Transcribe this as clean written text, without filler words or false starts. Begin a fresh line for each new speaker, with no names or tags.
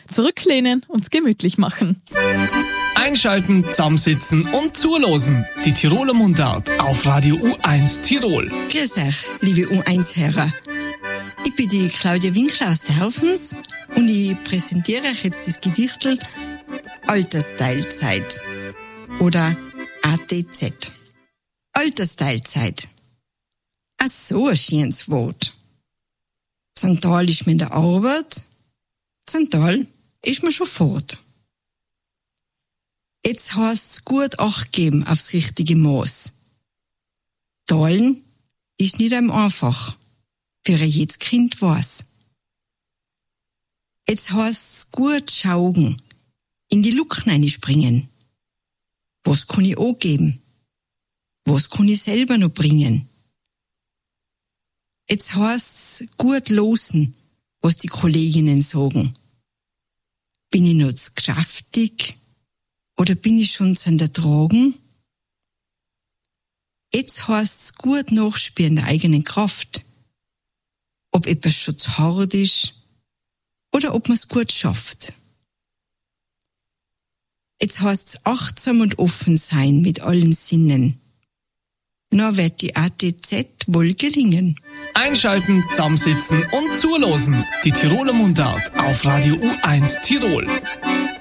Zurücklehnen, uns gemütlich machen.
Einschalten, zusammensitzen und zulosen. Die Tiroler Mundart auf Radio U1 Tirol.
Grüß euch, liebe U1-Hörer. Ich bin die Claudia Winkler aus der Haufens und ich präsentiere euch jetzt das Gedichtel Altersteilzeit oder ATZ. Altersteilzeit. Ach so ein schönes Wort. Zum Teil ist man in der Arbeit, zum Teil ist man schon fort. Jetzt heißt's gut Acht geben aufs richtige Maß. Teilen ist nicht einfach, für ein jedes Kind weiß. Jetzt heißt's gut schauen, in die Luken reinspringen. Was kann ich angeben? Was kann ich selber noch bringen? Jetzt heißt's gut losen, was die Kolleginnen sagen. Bin ich noch zu geschäftig oder bin ich schon zu ertragen? Jetzt heißt's gut nachspüren der eigenen Kraft. Ob etwas schon zu hart ist oder ob man's gut schafft. Jetzt heißt's achtsam und offen sein mit allen Sinnen. Na wird die ATZ wohl gelingen.
Einschalten, zusammensitzen und zulosen. Die Tiroler Mundart auf Radio U1 Tirol.